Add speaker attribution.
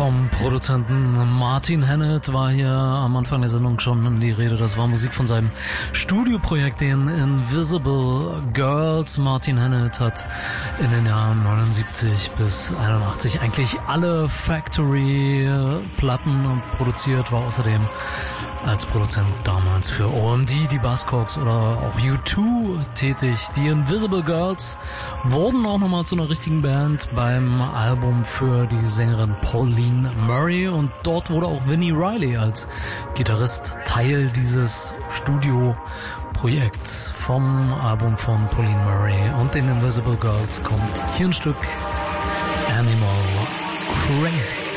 Speaker 1: Vom Produzenten Martin Hannett war hier am Anfang der Sendung schon die Rede. Das war Musik von seinem Studioprojekt, den Invisible Girls. Martin Hannett hat in den Jahren 79 bis 81 eigentlich alle Factory-Platten produziert, war außerdem als Produzent damals für OMD, die Buzzcocks oder auch U2 tätig. Die Invisible Girls wurden auch nochmal zu einer richtigen Band beim Album für die Sängerin Pauline Murray und dort wurde auch Vinnie Riley als Gitarrist Teil dieses Studioprojekts. Vom Album von Pauline Murray und den Invisible Girls kommt hier ein Stück Animal Crazy.